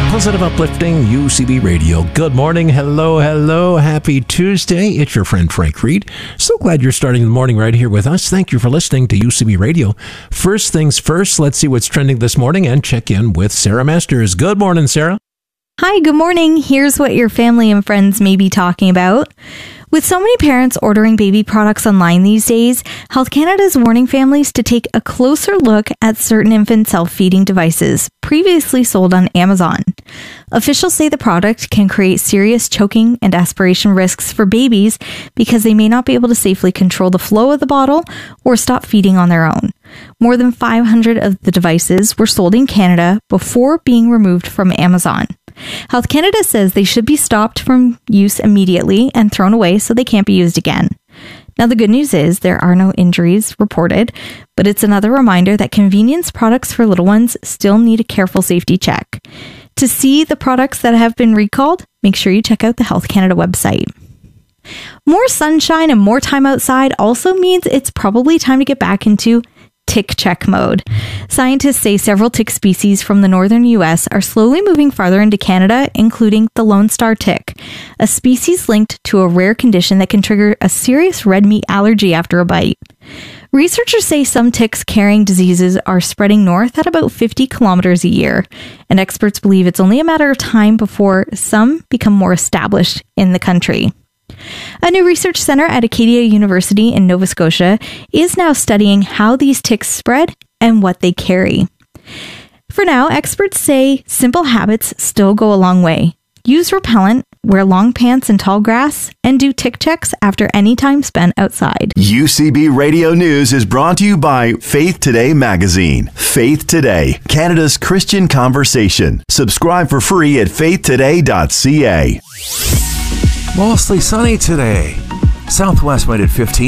Positive, uplifting UCB Radio. Good morning. Hello, hello. Happy Tuesday. It's your friend Frank Reed. So glad you're starting the morning right here with us. Thank you for listening to UCB Radio. First things first, let's see what's trending this morning and check in with Sarah Masters. Good morning, Sarah. Hi, good morning. Here's what your family and friends may be talking about. With so many parents ordering baby products online these days, Health Canada is warning families to take a closer look at certain infant self-feeding devices previously sold on Amazon. Officials say the product can create serious choking and aspiration risks for babies because they may not be able to safely control the flow of the bottle or stop feeding on their own. More than 500 of the devices were sold in Canada before being removed from Amazon. Health Canada says they should be stopped from use immediately and thrown away so they can't be used again. Now, the good news is there are no injuries reported, but it's another reminder that convenience products for little ones still need a careful safety check. To see the products that have been recalled, make sure you check out the Health Canada website. More sunshine and more time outside also means it's probably time to get back into tick check mode. Scientists say several tick species from the northern U.S. are slowly moving farther into Canada, including the Lone Star tick, a species linked to a rare condition that can trigger a serious red meat allergy after a bite. Researchers say some ticks carrying diseases are spreading north at about 50 kilometers a year, and experts believe it's only a matter of time before some become more established in the country. A new research center at Acadia University in Nova Scotia is now studying how these ticks spread and what they carry. For now, experts say simple habits still go a long way. Use repellent, wear long pants and tall grass, and do tick checks after any time spent outside. UCB Radio News is brought to you by Faith Today magazine. Faith Today, Canada's Christian conversation. Subscribe for free at faithtoday.ca. Mostly sunny today. Southwest wind at 15.